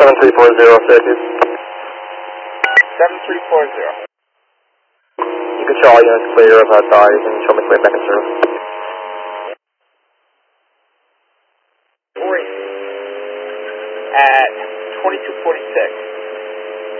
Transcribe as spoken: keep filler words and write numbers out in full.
seven three four zero, Syracuse. seven three four zero. You can show all units clear of that die, you can show me clear back in service. Great. At twenty-two forty-six.